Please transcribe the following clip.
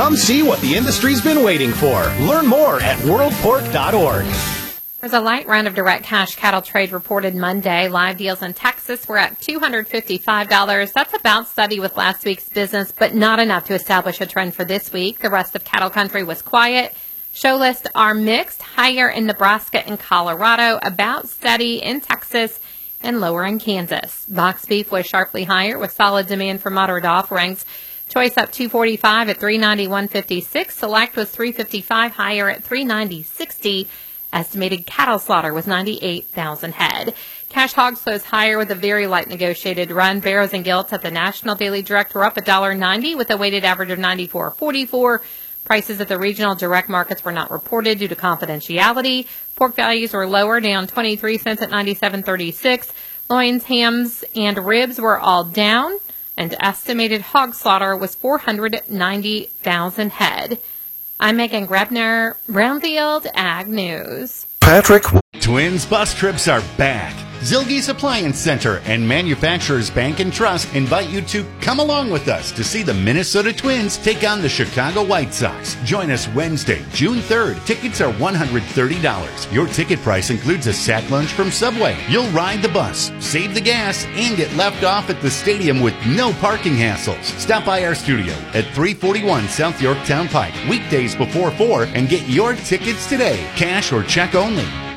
Come see what the industry's been waiting for. Learn more at worldpork.org. There's a light round of direct cash cattle trade reported Monday. Live deals in Texas were at $255. That's about steady with last week's business, but not enough to establish a trend for this week. The rest of cattle country was quiet. Show lists are mixed, higher in Nebraska and Colorado, about steady in Texas, and lower in Kansas. Box beef was sharply higher with solid demand for moderate offerings. Choice up $245 at $391.56. Select was $355 higher at $390.60. Estimated cattle slaughter was 98,000 head. Cash hogs closed higher with a very light negotiated run. Barrows and gilts at the National Daily Direct were up $1.90 with a weighted average of 94.44. Prices at the regional direct markets were not reported due to confidentiality. Pork values were lower, down 23 cents at 97.36. Loins, hams, and ribs were all down, and estimated hog slaughter was 490,000 head. I'm Megan Grebner, Brownfield Ag News. Patrick. Twins bus trips are back. Zilge's Appliance Center and Manufacturers Bank and Trust invite you to come along with us to see the Minnesota Twins take on the Chicago White Sox. Join us Wednesday, June 3rd. Tickets are $130. Your ticket price includes a sack lunch from Subway. You'll ride the bus, save the gas, and get left off at the stadium with no parking hassles. Stop by our studio at 341 South Yorktown Pike, weekdays before 4, and get your tickets today. Cash or check only.